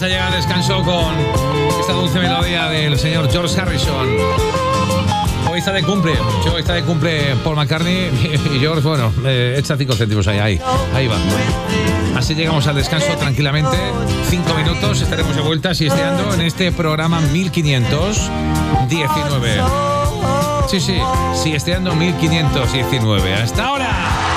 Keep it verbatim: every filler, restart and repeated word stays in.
Vamos a llegar al descanso con esta dulce melodía del señor George Harrison. Hoy está de cumple, hoy está de cumple Paul McCartney y George, bueno, eh, echa cinco céntimos ahí, ahí, ahí va. Así llegamos al descanso tranquilamente, cinco minutos, estaremos de vuelta siesteando en este programa mil quinientos diecinueve. Sí, sí, siesteando mil quinientos diecinueve. ¡Hasta ahora!